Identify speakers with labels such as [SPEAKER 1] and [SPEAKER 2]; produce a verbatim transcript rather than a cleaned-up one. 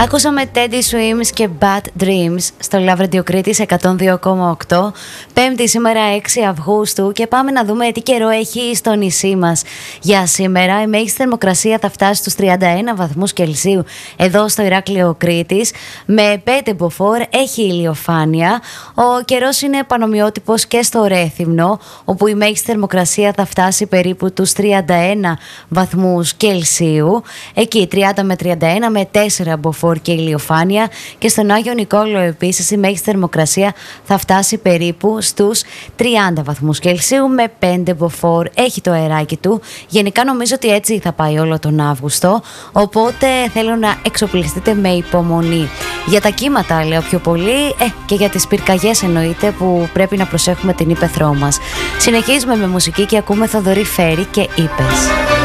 [SPEAKER 1] Ακούσαμε Teddy Swims και Bad Dreams στο Love Radio Κρήτης εκατόν δύο κόμμα οκτώ. Πέμπτη σήμερα έξι Αυγούστου και πάμε να δούμε τι καιρό έχει στο νησί μας. Για σήμερα η μέγιστη θερμοκρασία θα φτάσει στους τριάντα ένα βαθμούς Κελσίου εδώ στο Ηράκλειο Κρήτης. Με πέντε μποφόρ έχει ηλιοφάνεια. Ο καιρός είναι πανομοιότυπος και στο Ρέθυμνο, όπου η μέγιστη θερμοκρασία θα φτάσει περίπου τους τριάντα ένα βαθμούς Κελσίου. Εκεί τριάντα με τριάντα ένα με τέσσερα μποφόρ και ηλιοφάνεια. Και στον Άγιο Νικόλαο επίσης η μέγιστη θερμοκρασία θα φτάσει περίπου στους τριάντα βαθμούς Κελσίου με πέντε μποφόρ. Έχει το αεράκι του. Γενικά νομίζω ότι έτσι θα πάει όλο τον Αύγουστο, οπότε θέλω να εξοπλιστείτε με υπομονή. Για τα κύματα λέω πιο πολύ, ε, και για τις πυρκαγιές εννοείται, που πρέπει να προσέχουμε την ύπαιθρό μας. Συνεχίζουμε με μουσική και ακούμε Θοδωρή Φέρη και Είπες.